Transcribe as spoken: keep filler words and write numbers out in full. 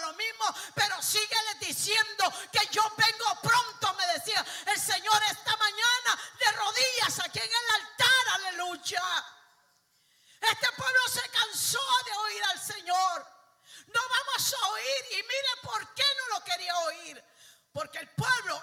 lo mismo, pero síguele diciendo que yo vengo pronto, me decía el Señor esta mañana, de rodillas aquí en el altar, aleluya. Este pueblo se cansó de oír al Señor. No vamos a oír, y mire por qué no lo quería oír. Porque el pueblo